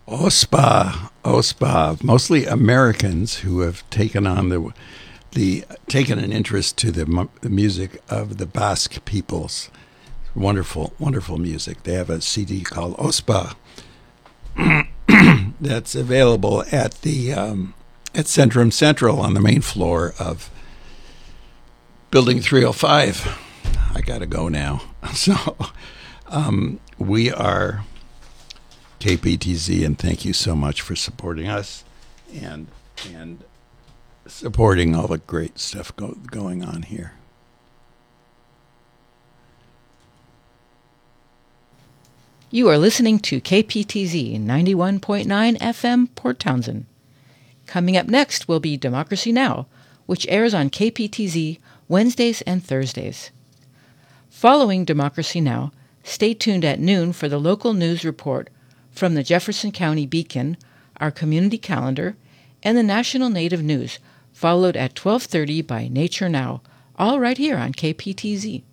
OSPA, mostly Americans who have taken on the taken an interest to the music of the Basque peoples. Wonderful, wonderful music. They have a CD called OSPA that's available at Centrum Central on the main floor of Building 305. I gotta go now. So we are KPTZ, and thank you so much for supporting us and supporting all the great stuff going on here. You are listening to KPTZ 91.9 FM, Port Townsend. Coming up next will be Democracy Now!, which airs on KPTZ Wednesdays and Thursdays. Following Democracy Now!, stay tuned at noon for the local news report from the Jefferson County Beacon, our community calendar, and the National Native News, followed at 12:30 by Nature Now, all right here on KPTZ.